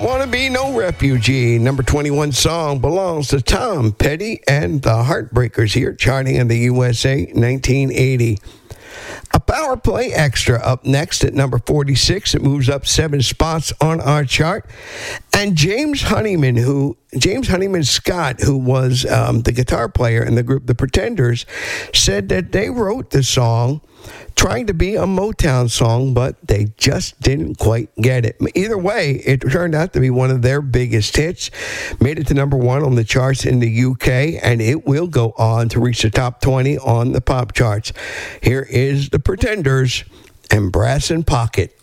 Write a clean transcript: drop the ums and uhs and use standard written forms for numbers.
Wanna Be No Refugee, number 21 song, belongs to Tom Petty and the Heartbreakers here, charting in the USA, 1980. A Power Play Extra up next at number 46. It moves up 7 spots on our chart. And James Honeyman Scott, who was the guitar player in the group The Pretenders, said that they wrote the song trying to be a Motown song, but they just didn't quite get it. Either way, it turned out to be one of their biggest hits. Made it to number 1 on the charts in the UK, and it will go on to reach the top 20 on the pop charts. Here is The Pretenders and Brass in Pocket.